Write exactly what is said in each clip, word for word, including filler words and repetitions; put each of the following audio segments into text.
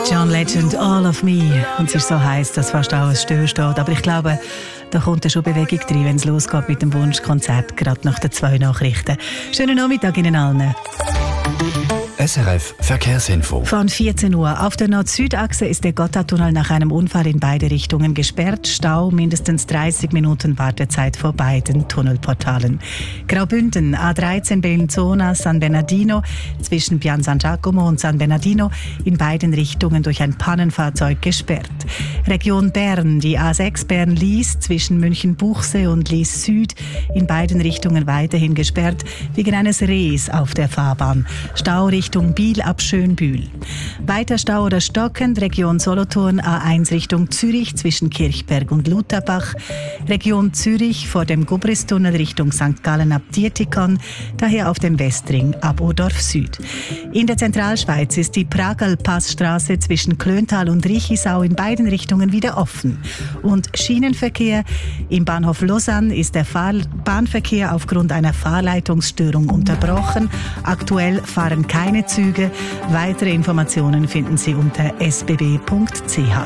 John Legend, All of Me. Und es ist so heiß, dass fast auch ein Stör steht. Aber ich glaube, da kommt ja schon Bewegung drin, wenn es losgeht mit dem Wunschkonzert, gerade nach den zwei Nachrichten. Schönen Nachmittag Ihnen allen. S R F Verkehrsinfo. Von vierzehn Uhr. Auf der Nord-Süd-Achse ist der Gotthardtunnel nach einem Unfall in beide Richtungen gesperrt. Stau, mindestens dreißig Minuten Wartezeit vor beiden Tunnelportalen. Graubünden, A dreizehn Bellinzona, San Bernardino, zwischen Pian San Giacomo und San Bernardino, in beiden Richtungen durch ein Pannenfahrzeug gesperrt. Region Bern, die A sechs Bern-Lies, zwischen München-Buchsee und Lies Süd, in beiden Richtungen weiterhin gesperrt, wegen eines Rehs auf der Fahrbahn. Stau Richtung Biel ab Schönbühl. Weiter Stau oder stockend, Region Solothurn, A eins Richtung Zürich zwischen Kirchberg und Lutherbach. Region Zürich vor dem Gubristunnel Richtung Sankt Gallen ab Dietikon, daher auf dem Westring ab Odorf Süd. In der Zentralschweiz ist die Pragal-Passstraße zwischen Klöntal und Riechisau in beiden Richtungen wieder offen. Und Schienenverkehr. Im Bahnhof Lausanne ist der Fahr- Bahnverkehr aufgrund einer Fahrleitungsstörung unterbrochen. Aktuell fahren keine Züge. Weitere Informationen finden Sie unter s b b punkt c h.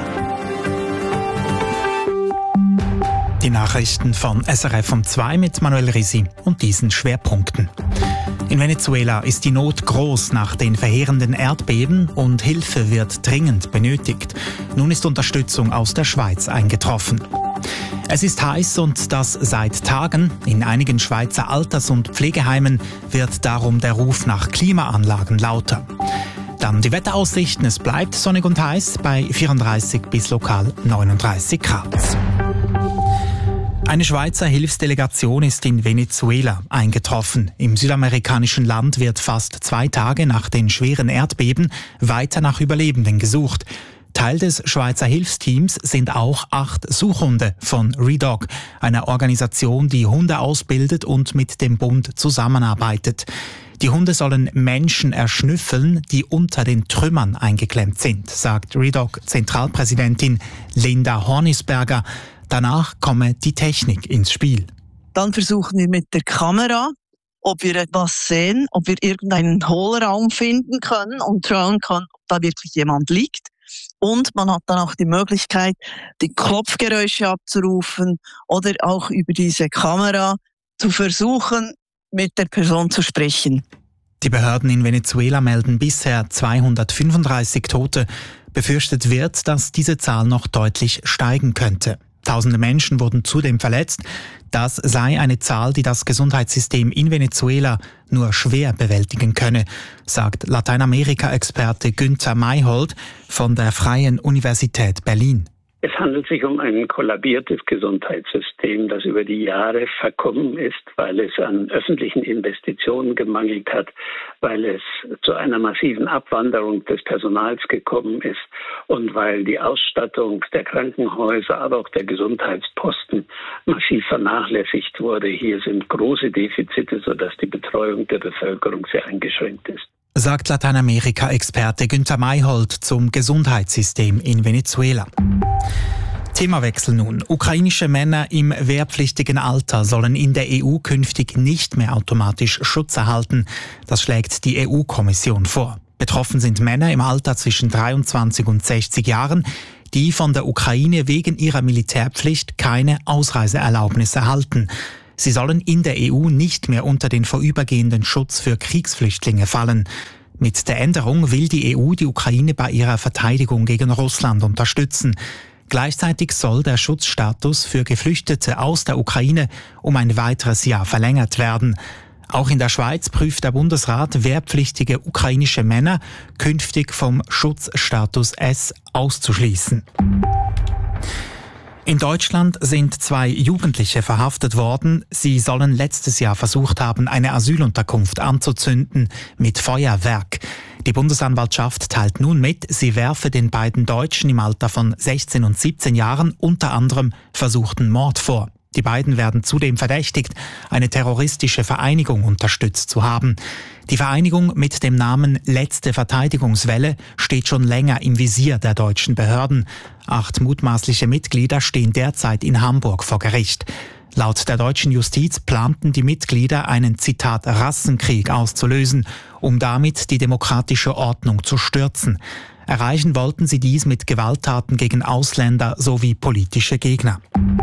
Die Nachrichten von S R F um zwei mit Manuel Risi und diesen Schwerpunkten. In Venezuela ist die Not groß nach den verheerenden Erdbeben und Hilfe wird dringend benötigt. Nun ist Unterstützung aus der Schweiz eingetroffen. Es ist heiß und das seit Tagen. In einigen Schweizer Alters- und Pflegeheimen wird darum der Ruf nach Klimaanlagen lauter. Dann die Wetteraussichten. Es bleibt sonnig und heiß bei vierunddreißig bis lokal neununddreißig Grad. Eine Schweizer Hilfsdelegation ist in Venezuela eingetroffen. Im südamerikanischen Land wird fast zwei Tage nach den schweren Erdbeben weiter nach Überlebenden gesucht. Teil des Schweizer Hilfsteams sind auch acht Suchhunde von Redog, einer Organisation, die Hunde ausbildet und mit dem Bund zusammenarbeitet. Die Hunde sollen Menschen erschnüffeln, die unter den Trümmern eingeklemmt sind, sagt Redog-Zentralpräsidentin Linda Hornisberger. Danach komme die Technik ins Spiel. Dann versuchen wir mit der Kamera, ob wir etwas sehen, ob wir irgendeinen Hohlraum finden können und schauen können, ob da wirklich jemand liegt. Und man hat dann auch die Möglichkeit, die Klopfgeräusche abzurufen oder auch über diese Kamera zu versuchen, mit der Person zu sprechen. Die Behörden in Venezuela melden bisher zweihundertfünfunddreißig Tote. Befürchtet wird, dass diese Zahl noch deutlich steigen könnte. Tausende Menschen wurden zudem verletzt. Das sei eine Zahl, die das Gesundheitssystem in Venezuela nur schwer bewältigen könne, sagt Lateinamerika-Experte Günther Mayhold von der Freien Universität Berlin. Es handelt sich um ein kollabiertes Gesundheitssystem, das über die Jahre verkommen ist, weil es an öffentlichen Investitionen gemangelt hat, weil es zu einer massiven Abwanderung des Personals gekommen ist und weil die Ausstattung der Krankenhäuser, aber auch der Gesundheitsposten massiv vernachlässigt wurde. Hier sind große Defizite, sodass die Betreuung der Bevölkerung sehr eingeschränkt ist. Sagt Lateinamerika-Experte Günther Mayhold zum Gesundheitssystem in Venezuela. Themawechsel nun. Ukrainische Männer im wehrpflichtigen Alter sollen in der E U künftig nicht mehr automatisch Schutz erhalten. Das schlägt die E U-Kommission vor. Betroffen sind Männer im Alter zwischen dreiundzwanzig und sechzig Jahren, die von der Ukraine wegen ihrer Militärpflicht keine Ausreiseerlaubnis erhalten. Sie sollen in der E U nicht mehr unter den vorübergehenden Schutz für Kriegsflüchtlinge fallen. Mit der Änderung will die E U die Ukraine bei ihrer Verteidigung gegen Russland unterstützen. Gleichzeitig soll der Schutzstatus für Geflüchtete aus der Ukraine um ein weiteres Jahr verlängert werden. Auch in der Schweiz prüft der Bundesrat, wehrpflichtige ukrainische Männer künftig vom Schutzstatus S auszuschließen. In Deutschland sind zwei Jugendliche verhaftet worden. Sie sollen letztes Jahr versucht haben, eine Asylunterkunft anzuzünden mit Feuerwerk. Die Bundesanwaltschaft teilt nun mit, sie werfe den beiden Deutschen im Alter von sechzehn und siebzehn Jahren unter anderem versuchten Mord vor. Die beiden werden zudem verdächtigt, eine terroristische Vereinigung unterstützt zu haben. Die Vereinigung mit dem Namen Letzte Verteidigungswelle steht schon länger im Visier der deutschen Behörden. Acht mutmaßliche Mitglieder stehen derzeit in Hamburg vor Gericht. Laut der deutschen Justiz planten die Mitglieder einen, Zitat, Rassenkrieg auszulösen, um damit die demokratische Ordnung zu stürzen. Erreichen wollten sie dies mit Gewalttaten gegen Ausländer sowie politische Gegner.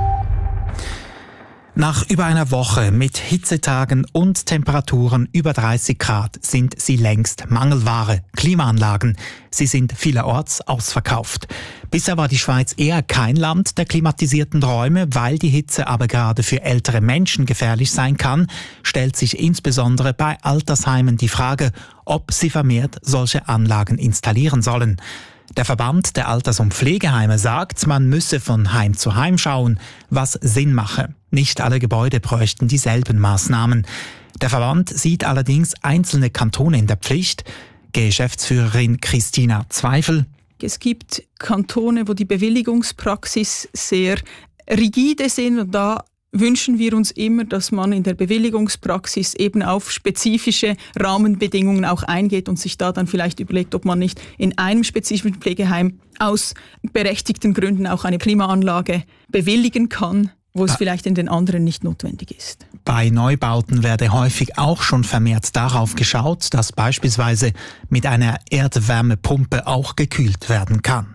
Nach über einer Woche mit Hitzetagen und Temperaturen über dreißig Grad sind sie längst Mangelware. Klimaanlagen, sie sind vielerorts ausverkauft. Bisher war die Schweiz eher kein Land der klimatisierten Räume, weil die Hitze aber gerade für ältere Menschen gefährlich sein kann, stellt sich insbesondere bei Altersheimen die Frage, ob sie vermehrt solche Anlagen installieren sollen. Der Verband der Alters- und Pflegeheime sagt, man müsse von Heim zu Heim schauen, was Sinn mache. Nicht alle Gebäude bräuchten dieselben Maßnahmen. Der Verband sieht allerdings einzelne Kantone in der Pflicht. Geschäftsführerin Christina Zweifel. Es gibt Kantone, wo die Bewilligungspraxis sehr rigide sind und da wünschen wir uns immer, dass man in der Bewilligungspraxis eben auf spezifische Rahmenbedingungen auch eingeht und sich da dann vielleicht überlegt, ob man nicht in einem spezifischen Pflegeheim aus berechtigten Gründen auch eine Klimaanlage bewilligen kann, wo es vielleicht in den anderen nicht notwendig ist. Bei Neubauten werde häufig auch schon vermehrt darauf geschaut, dass beispielsweise mit einer Erdwärmepumpe auch gekühlt werden kann.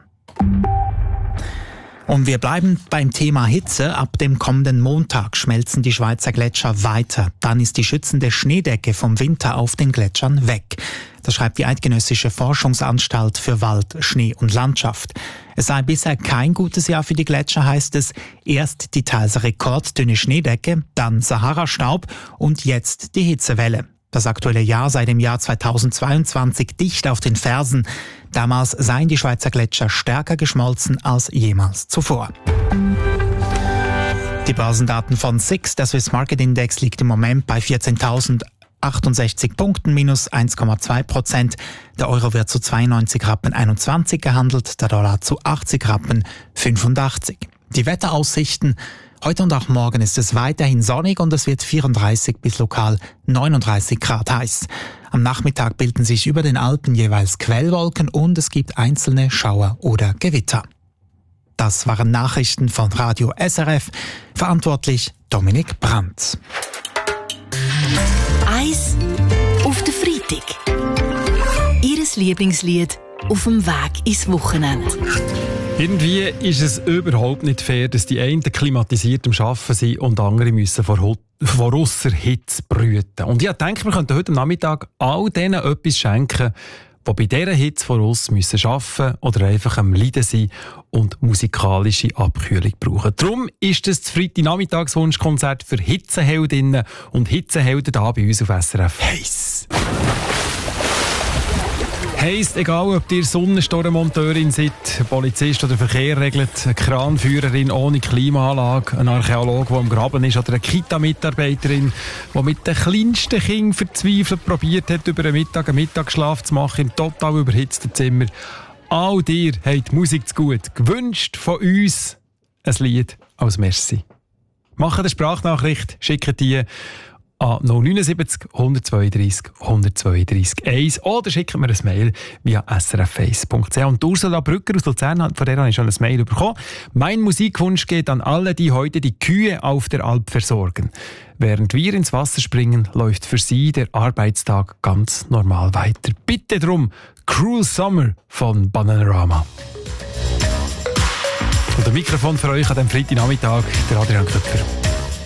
Und wir bleiben beim Thema Hitze. Ab dem kommenden Montag schmelzen die Schweizer Gletscher weiter. Dann ist die schützende Schneedecke vom Winter auf den Gletschern weg. Das schreibt die Eidgenössische Forschungsanstalt für Wald, Schnee und Landschaft. Es sei bisher kein gutes Jahr für die Gletscher, heißt es. Erst die teils rekorddünne Schneedecke, dann Sahara-Staub und jetzt die Hitzewelle. Das aktuelle Jahr sei dem Jahr zweitausendzweiundzwanzig dicht auf den Fersen. Damals seien die Schweizer Gletscher stärker geschmolzen als jemals zuvor. Die Börsendaten von S I X, der Swiss Market Index, liegt im Moment bei vierzehntausendachtundsechzig Punkten, minus eins Komma zwei Prozent. Der Euro wird zu zweiundneunzig Rappen einundzwanzig gehandelt, der Dollar zu achtzig Rappen fünfundachtzig. Die Wetteraussichten: Heute und auch morgen ist es weiterhin sonnig und es wird vierunddreißig bis lokal neununddreißig Grad heiß. Am Nachmittag bilden sich über den Alpen jeweils Quellwolken und es gibt einzelne Schauer oder Gewitter. Das waren Nachrichten von Radio S R F. Verantwortlich Dominik Brandt. Eis auf den Freitag. Ihres Lieblingslied auf dem Weg ins Wochenende. Irgendwie ist es überhaupt nicht fair, dass die einen klimatisiert am Arbeiten sind und andere müssen vor, vor ausser Hitze brüten. Und ich denke, wir könnten heute Nachmittag all denen etwas schenken, die bei dieser Hitze vor uns müssen arbeiten oder einfach am Leiden sind und musikalische Abkühlung brauchen. Darum ist es das Freitagnachmittagswunschkonzert für Hitzeheldinnen und Hitzehelden hier bei uns auf S R F. Heiß! Heisst, egal ob ihr Sonnenstormonteurin seid, Polizist oder Verkehr regelt, eine Kranführerin ohne Klimaanlage, ein Archäologe, der am Graben ist, oder eine Kita-Mitarbeiterin, die mit den kleinsten Kindern verzweifelt probiert hat, über den Mittag einen Mittagsschlaf zu machen im total überhitzten Zimmer. All dir habt Musik zu gut. Gewünscht von uns ein Lied als Merci. Macht eine Sprachnachricht, schickt die an null neun sieben null, eins zwei drei, eins zwei drei eins oder schickt mir ein Mail via s r f eins punkt c h. Und Ursula Brücker aus Luzern, von der habe ich schon ein Mail bekommen. Mein Musikwunsch geht an alle, die heute die Kühe auf der Alp versorgen. Während wir ins Wasser springen, läuft für sie der Arbeitstag ganz normal weiter. Bitte drum, Cruel Summer von Bananarama. Und ein Mikrofon für euch an diesem Freitagnachmittag, der Adrian Köpfer.